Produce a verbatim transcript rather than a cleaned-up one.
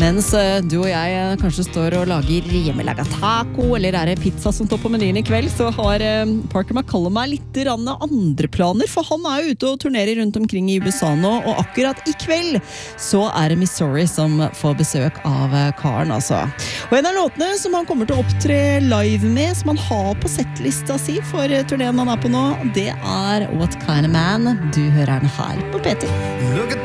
Mens eh, du og jeg eh, kanskje står og lager hjemmelaga taco, eller er det pizza som står på menyen i kveld, så har eh, Parker McCollum litt rann andre planer, for han er jo ute og turnerer rundt omkring i U S A nå, og akkurat i kveld så er det Missouri som får besøk av eh, karen, altså. Og en av låtene som han kommer til å opptre live med, som han har på settlista si for eh, turneen han er på nå, det er What Kind of Man. Du hører den her på P T.